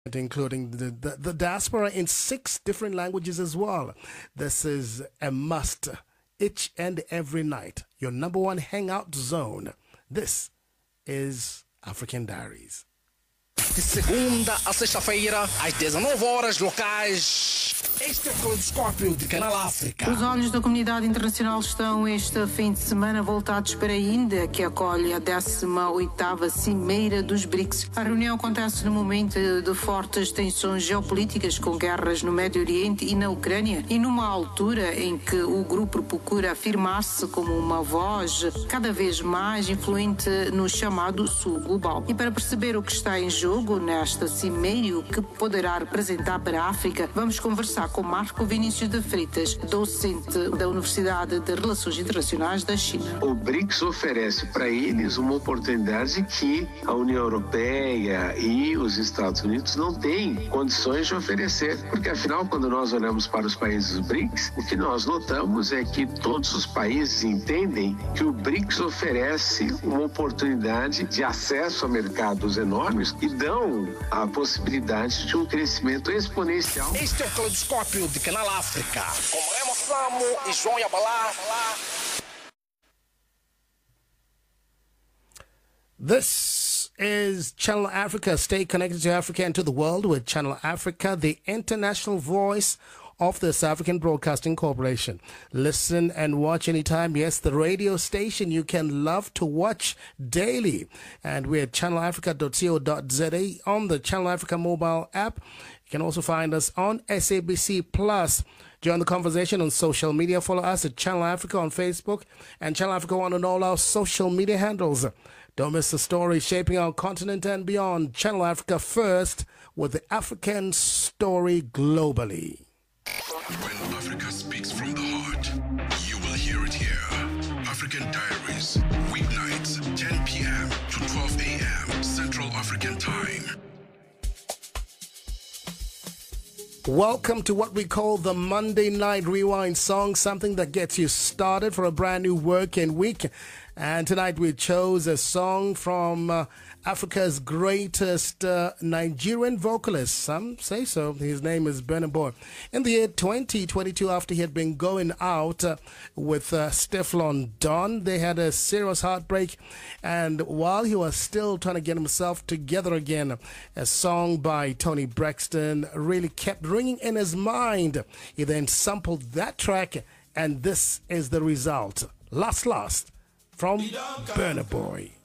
including the diaspora in 6 different languages as well. This is a must each and every night. Your number one hangout zone. This is African Diaries. De segunda a sexta-feira, às 19 horas locais. Este é o Caleidoscópio de Canal África. Os olhos da comunidade internacional estão este fim de semana voltados para a Índia, que acolhe a 18ª Cimeira dos BRICS. A reunião acontece no momento de fortes tensões geopolíticas com guerras no Médio Oriente e na Ucrânia, e numa altura em que o grupo procura afirmar-se como uma voz cada vez mais influente no chamado Sul Global. E para perceber o que está em jogo nesta cimeira e o que poderá representar para a África, vamos conversar com Marco Vinícius de Freitas, docente da Universidade de Relações Internacionais da China. O BRICS oferece para eles uma oportunidade que a União Europeia e os Estados Unidos não têm condições de oferecer, porque afinal, quando nós olhamos para os países do BRICS, o que nós notamos é que todos os países entendem que o BRICS oferece uma oportunidade de acesso a mercados enormes e dão a possibilidade de um crescimento exponencial. Este é o Caleidoscópio de Canal África, com Remo Samo e João Yabalá. This is Channel Africa. Stay connected to Africa and to the world with Channel Africa, the international voice of the South African Broadcasting Corporation. Listen and watch anytime. Yes, the radio station you can love to watch daily. And we're at channelafrica.co.za on the Channel Africa mobile app. You can also find us on SABC Plus. Join the conversation on social media. Follow us at Channel Africa on Facebook and Channel Africa One on all our social media handles. Don't miss the story shaping our continent and beyond. Channel Africa first with the African story globally. When Africa speaks from the heart, you will hear it here. African Diaries, weeknights, 10 p.m. to 12 a.m. Central African Time. Welcome to what we call the Monday Night Rewind song, something that gets you started for a brand new working week. And tonight we chose a song from Africa's greatest Nigerian vocalist. Some say so. His name is Burna Boy. In the year 2022, after he had been going out with Stefflon Don, they had a serious heartbreak. And while he was still trying to get himself together again, a song by Tony Braxton really kept ringing in his mind. He then sampled that track, and this is the result. Last. From Burna Boy.